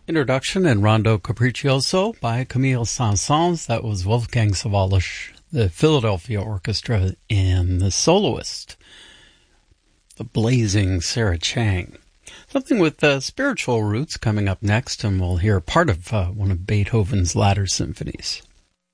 Introduction and Rondo Capriccioso by Camille Saint-Saëns. That was Wolfgang Sawallisch, the Philadelphia Orchestra, and the soloist, the blazing Sarah Chang. Something with spiritual roots coming up next, and we'll hear part of one of Beethoven's latter symphonies.